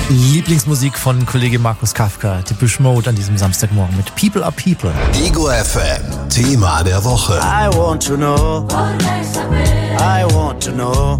Lieblingsmusik von Kollege Markus Kafka, Depeche Mode an diesem Samstagmorgen mit People are People. Ego FM, Thema der Woche. I want to know. I want to know.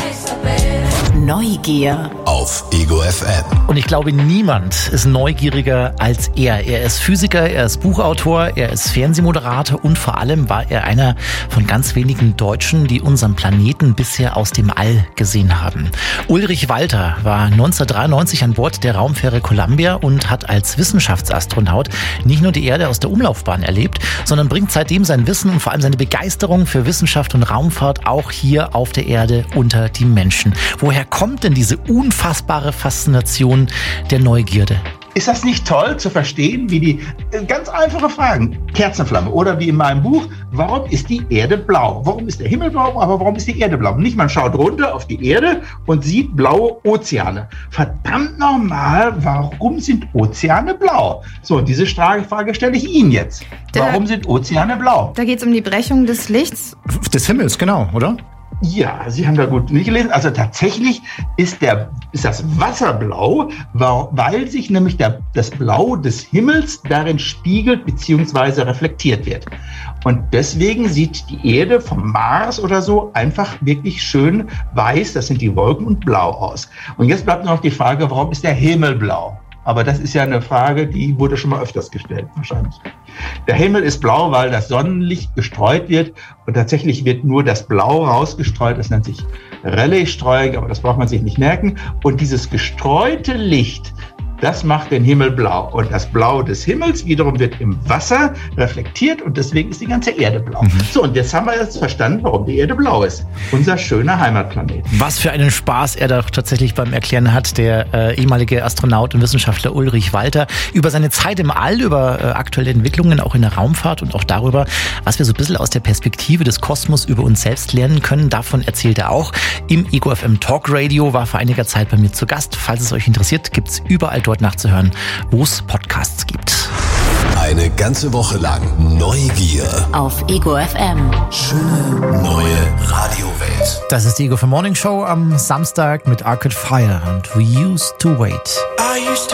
Neugier. Auf Ego FM. Und ich glaube, niemand ist neugieriger als er. Er ist Physiker, er ist Buchautor, er ist Fernsehmoderator und vor allem war er einer von ganz wenigen Deutschen, die unseren Planeten bisher aus dem All gesehen haben. Ulrich Walter war 1993 an Bord der Raumfähre Columbia und hat als Wissenschaftsastronaut nicht nur die Erde aus der Umlaufbahn erlebt, sondern bringt seitdem sein Wissen und vor allem seine Begeisterung für Wissenschaft und Raumfahrt auch hier auf der Erde unter die Menschen. Woher kommt denn diese unfassbare Faszination der Neugierde? Ist das nicht toll zu verstehen, wie die ganz einfache Fragen, Kerzenflamme oder wie in meinem Buch, warum ist die Erde blau? Warum ist der Himmel blau, aber warum ist die Erde blau? Nicht, man schaut runter auf die Erde und sieht blaue Ozeane. Verdammt nochmal, warum sind Ozeane blau? So, und diese Frage stelle ich Ihnen jetzt. Warum sind Ozeane blau? Da geht es um die Brechung des Lichts. Des Himmels, genau, oder? Ja, Sie haben da gut nicht gelesen. Also tatsächlich ist das Wasser blau, weil sich nämlich das Blau des Himmels darin spiegelt bzw. reflektiert wird. Und deswegen sieht die Erde vom Mars oder so einfach wirklich schön weiß, das sind die Wolken, und blau aus. Und jetzt bleibt noch die Frage, warum ist der Himmel blau? Aber das ist ja eine Frage, die wurde schon mal öfters gestellt, wahrscheinlich. Der Himmel ist blau, weil das Sonnenlicht gestreut wird. Und tatsächlich wird nur das Blau rausgestreut. Das nennt sich Rayleigh-Streuung, aber das braucht man sich nicht merken. Und dieses gestreute Licht, das macht den Himmel blau. Und das Blau des Himmels wiederum wird im Wasser reflektiert und deswegen ist die ganze Erde blau. So, und jetzt haben wir verstanden, warum die Erde blau ist. Unser schöner Heimatplanet. Was für einen Spaß er doch tatsächlich beim Erklären hat, der ehemalige Astronaut und Wissenschaftler Ulrich Walter, über seine Zeit im All, über aktuelle Entwicklungen auch in der Raumfahrt und auch darüber, was wir so ein bisschen aus der Perspektive des Kosmos über uns selbst lernen können. Davon erzählt er auch. Im Ego FM Talk Radio, war vor einiger Zeit bei mir zu Gast. Falls es euch interessiert, gibt's überall dort nachzuhören, wo es Podcasts gibt. Eine ganze Woche lang Neugier. Auf Ego FM. Schöne neue Radiowelt. Das ist die Ego FM Morning Show am Samstag mit Arcade Fire und We Used to Wait.